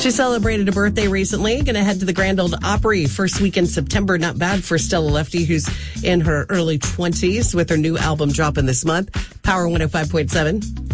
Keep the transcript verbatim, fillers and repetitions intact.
She celebrated a birthday recently. Going to head to the Grand Ole Opry first week in September. Not bad for Stella Lefty, who's in her early twenties with her new album dropping this month. Power one oh five point seven.